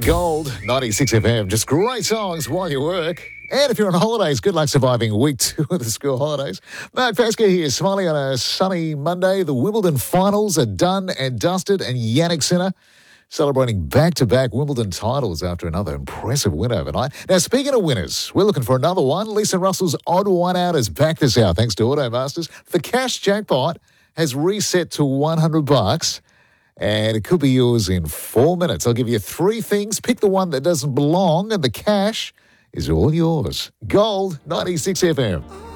Gold, 96 FM. Just great songs while you work. And if you're on holidays, good luck surviving week 2 of the school holidays. Mark Pascoe here, smiling on a sunny Monday. The Wimbledon finals are done and dusted, and Jannik Sinner celebrating back-to-back Wimbledon titles after another impressive win overnight. Now, speaking of winners, we're looking for another one. Lisa Russell's odd one out is back this hour, thanks to Automasters. The cash jackpot has reset to $100. And it could be yours in 4 minutes. I'll give you 3 things. Pick the one that doesn't belong, and the cash is all yours. Gold, 96 FM.